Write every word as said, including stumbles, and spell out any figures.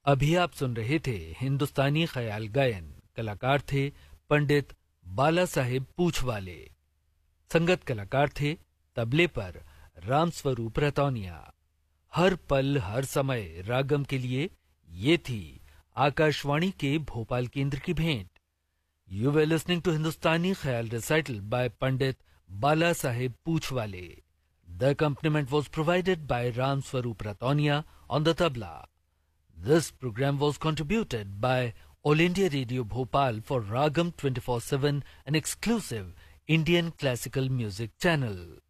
अभी आप सुन रहे थे हिंदुस्तानी ख्याल गायन। कलाकार थे पंडित बाला साहेब पूछवाले। संगत कलाकार थे तबले पर राम स्वरूप रतौनिया। हर पल हर समय रागम के लिए ये थी आकाशवाणी के भोपाल केंद्र की भेंट। यू वर लिसनिंग टू हिंदुस्तानी ख्याल recital bye Pandit Bala Saheb पूछवाले। The accompaniment was provided by Ram Swaroop Rataunia on the tabla. This program was contributed by All India Radio Bhopal for Ragam twenty-four seven, an exclusive Indian classical music channel.